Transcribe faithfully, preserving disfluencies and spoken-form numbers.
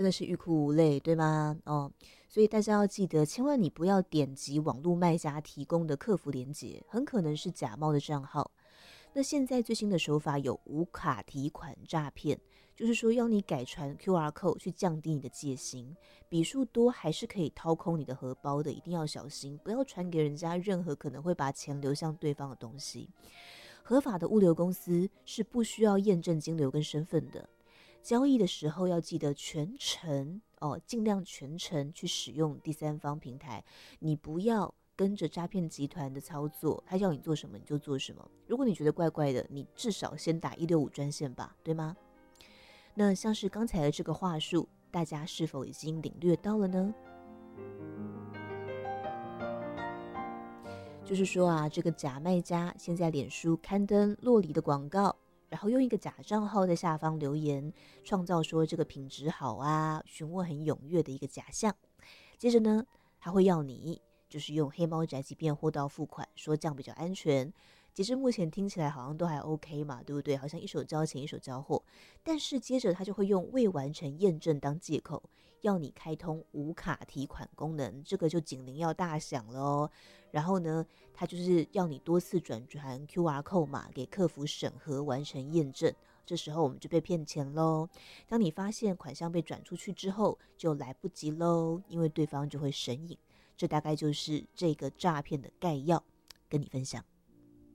真的是欲哭无泪，对吗？哦，所以大家要记得，千万你不要点击网络卖家提供的客服连结，很可能是假冒的账号。那现在最新的手法有无卡提款诈骗，就是说要你改传 Q R code 去降低你的戒心，笔数多还是可以掏空你的荷包的，一定要小心，不要传给人家任何可能会把钱流向对方的东西。合法的物流公司是不需要验证金流跟身份的，交易的时候要记得全程哦，尽量全程去使用第三方平台，你不要跟着诈骗集团的操作，他要你做什么你就做什么。如果你觉得怪怪的，你至少先打一六五专线吧，对吗？那像是刚才的这个话术，大家是否已经领略到了呢？就是说啊，这个假卖家先在脸书刊登洛梨的广告，然后用一个假账号在下方留言，创造说这个品质好啊，询问很踊跃的一个假象。接着呢，他会要你就是用黑猫宅急便货到付款，说这样比较安全。截至目前听起来好像都还 OK 嘛，对不对？好像一手交钱一手交货。但是接着他就会用未完成验证当借口，要你开通无卡提款功能，这个就警铃要大响了哦。然后呢，他就是要你多次转传 Q R code 码给客服审核完成验证。这时候我们就被骗钱喽。当你发现款项被转出去之后，就来不及喽，因为对方就会神隐。这大概就是这个诈骗的概要，跟你分享。